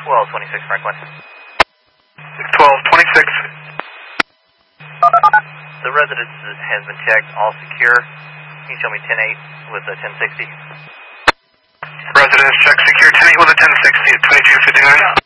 612-26 Franklin. 612-26. The residence has been checked, all secure. Can you show me 10-8 with a 1060? Residence check secure, 10-8 with a 1060 at 2259.